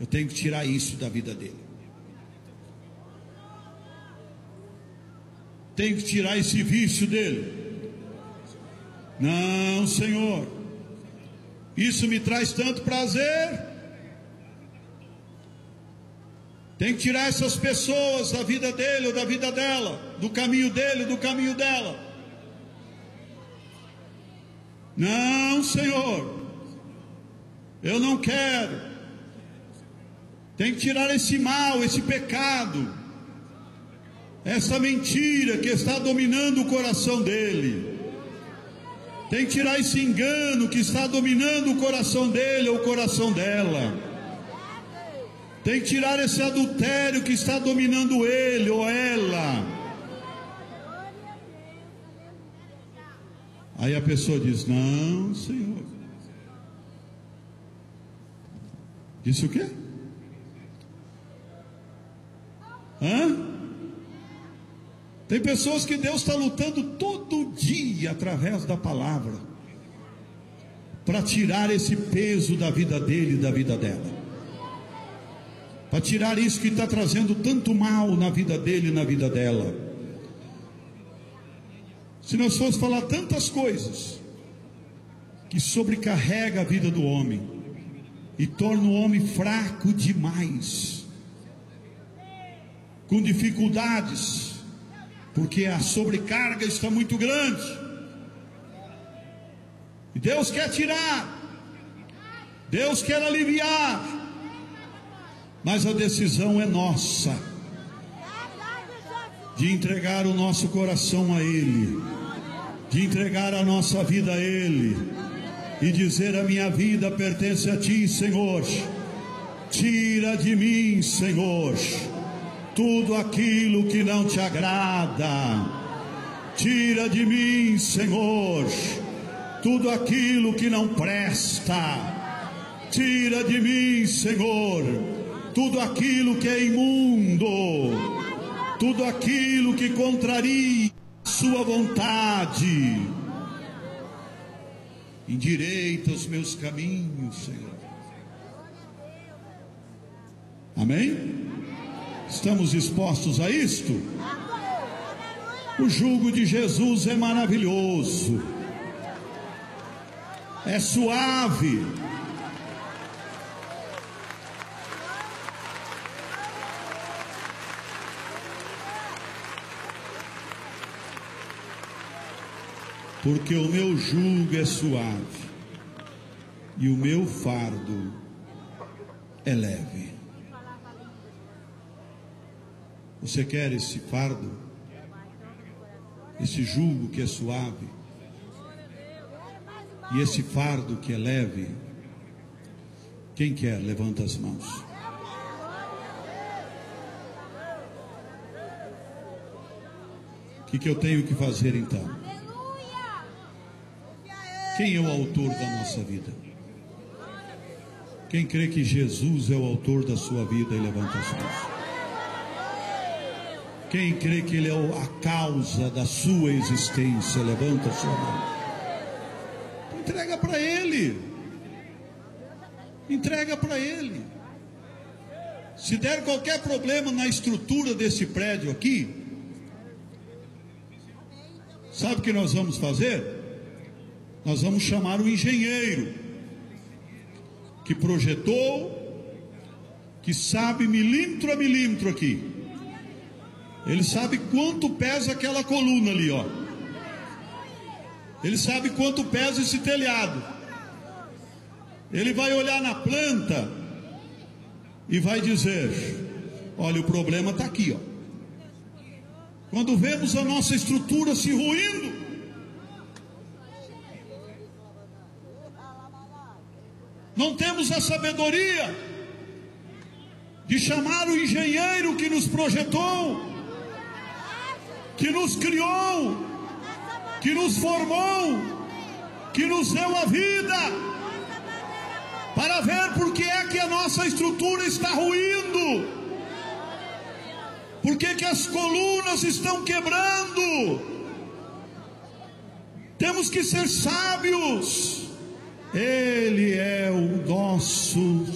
Eu tenho que tirar isso da vida dele. Tenho que tirar esse vício dele. Não, Senhor, isso me traz tanto prazer. Tem que tirar essas pessoas da vida dele ou da vida dela, do caminho dele, do caminho dela. Não, Senhor, eu não quero. Tem que tirar esse mal, esse pecado, essa mentira que está dominando o coração dele. Tem que tirar esse engano que está dominando o coração dele ou o coração dela. Tem que tirar esse adultério que está dominando ele ou ela. Aí a pessoa diz: não, Senhor. Disse o quê? Tem pessoas que Deus está lutando todo dia através da palavra para tirar esse peso da vida dele e da vida dela, para tirar isso que está trazendo tanto mal na vida dele e na vida dela. Se nós formos falar tantas coisas que sobrecarrega a vida do homem e torna o homem fraco demais, com dificuldades, porque a sobrecarga está muito grande, e Deus quer tirar, Deus quer aliviar, mas a decisão é nossa, de entregar o nosso coração a Ele, de entregar a nossa vida a Ele, e dizer: a minha vida pertence a Ti, Senhor. Tira de mim, Senhor, tudo aquilo que não Te agrada. Tira de mim, Senhor, tudo aquilo que não presta. Tira de mim, Senhor, tudo aquilo que é imundo, tudo aquilo que contraria a Sua vontade. Endireita os meus caminhos, Senhor. Amém? Estamos dispostos a isto? O jugo de Jesus é maravilhoso, é suave. Porque o meu jugo é suave e o meu fardo é leve. Você quer esse fardo? Esse jugo que é suave e esse fardo que é leve? Quem quer? Levanta as mãos. O que eu tenho que fazer então? Quem é o autor da nossa vida? Quem crê que Jesus é o autor da sua vida, e levanta as mãos. Quem crê que Ele é a causa da sua existência, levanta a sua mão. Entrega para Ele. Entrega para Ele. Se der qualquer problema na estrutura desse prédio aqui, sabe o que nós vamos fazer? Nós vamos chamar o engenheiro que projetou, que sabe milímetro a milímetro aqui. Ele sabe quanto pesa aquela coluna ali, ó. Ele sabe quanto pesa esse telhado. Ele vai olhar na planta e vai dizer: olha, o problema está aqui, ó. Quando vemos a nossa estrutura se ruindo, não temos a sabedoria de chamar o engenheiro que nos projetou, que nos criou, que nos formou, que nos deu a vida, para ver por que é que a nossa estrutura está ruindo, por que as colunas estão quebrando. Temos que ser sábios. Ele é o nosso